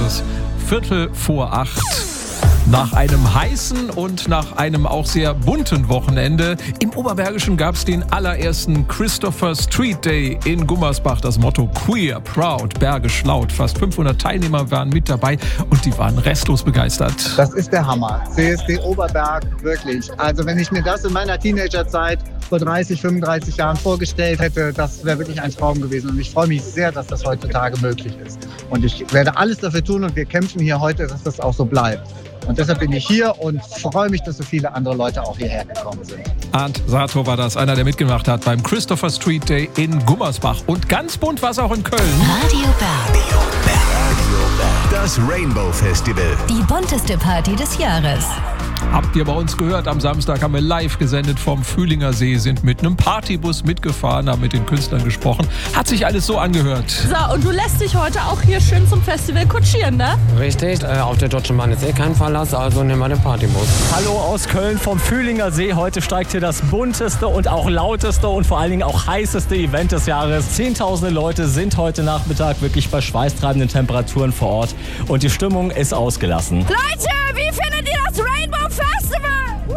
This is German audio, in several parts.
es 7:45. Nach einem heißen und nach einem auch sehr bunten Wochenende im Oberbergischen gab es den allerersten Christopher Street Day in Gummersbach. Das Motto Queer, Proud, Bergisch Laut. Fast 500 Teilnehmer waren mit dabei und die waren restlos begeistert. Das ist der Hammer. CSD Oberberg, wirklich. Also wenn ich mir das in meiner Teenagerzeit vor 30, 35 Jahren vorgestellt hätte, das wäre wirklich ein Traum gewesen. Und ich freue mich sehr, dass das heutzutage möglich ist. Und ich werde alles dafür tun und wir kämpfen hier heute, dass das auch so bleibt. Und deshalb bin ich hier und freue mich, dass so viele andere Leute auch hierher gekommen sind. Arndt Sator war das, einer, der mitgemacht hat beim Christopher Street Day in Gummersbach. Und ganz bunt war es auch in Köln. Radio Berg. Das Rainbow Festival. Die bunteste Party des Jahres. Habt ihr bei uns gehört? Am Samstag haben wir live gesendet vom Fühlinger See, sind mit einem Partybus mitgefahren, haben mit den Künstlern gesprochen. Hat sich alles so angehört. So, und du lässt dich heute auch hier schön zum Festival kutschieren, ne? Richtig, auf der Deutschen Bahn ist kein Verlass, also nehmen wir den Partybus. Hallo aus Köln vom Fühlinger See. Heute steigt hier das bunteste und auch lauteste und vor allen Dingen auch heißeste Event des Jahres. Zehntausende Leute sind heute Nachmittag wirklich bei schweißtreibenden Temperaturen vor Ort und die Stimmung ist ausgelassen. Leute, wie findet ihr das Rainbow Festival?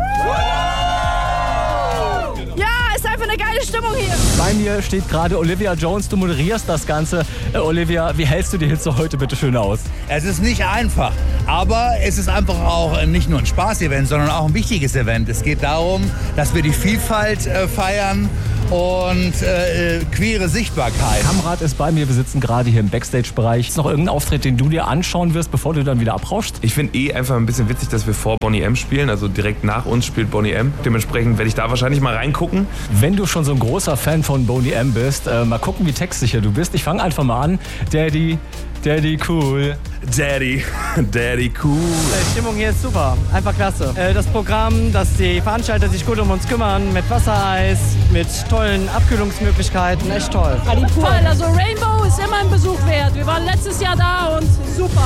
Ja, ist einfach eine geile Stimmung hier. Bei mir steht gerade Olivia Jones. Du moderierst das Ganze. Olivia, wie hältst du die Hitze heute bitte schön aus? Es ist nicht einfach, aber es ist einfach auch nicht nur ein Spaß-Event, sondern auch ein wichtiges Event. Es geht darum, dass wir die Vielfalt feiern und queere Sichtbarkeit. Kamrat ist bei mir, wir sitzen gerade hier im Backstage-Bereich. Ist noch irgendein Auftritt, den du dir anschauen wirst, bevor du dann wieder abrauschst? Ich finde einfach ein bisschen witzig, dass wir vor Boney M spielen, also direkt nach uns spielt Boney M. Dementsprechend werde ich da wahrscheinlich mal reingucken. Wenn du schon so ein großer Fan von Boney M bist, mal gucken, wie textsicher du bist. Ich fange einfach mal an. Daddy cool. Daddy cool. Die Stimmung hier ist super, einfach klasse. Das Programm, dass die Veranstalter sich gut um uns kümmern, mit Wassereis, mit tollen Abkühlungsmöglichkeiten, echt toll. Toll, also Rainbow ist immer ein Besuch wert. Wir waren letztes Jahr da und super.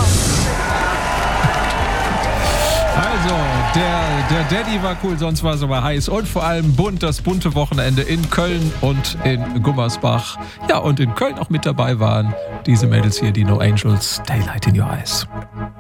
Also, der Daddy war cool, sonst war es aber heiß. Und vor allem bunt, das bunte Wochenende in Köln und in Gummersbach. Ja, und in Köln auch mit dabei waren diese Mädels hier, die No Angels, Daylight in Your Eyes.